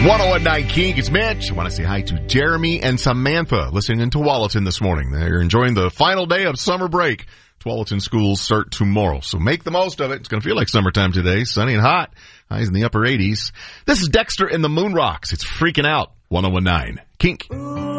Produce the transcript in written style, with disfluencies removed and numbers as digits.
1019 Kink, it's Mitch. I want to say hi to Jeremy and Samantha listening in Tualatin this morning. They're enjoying the final day of summer break. Tualatin schools start tomorrow, so make the most of it. It's going to feel like summertime today, sunny and hot. Highs in the upper 80s. This is Dexter and the Moon Rocks. It's Freaking Out, 1019 Kink.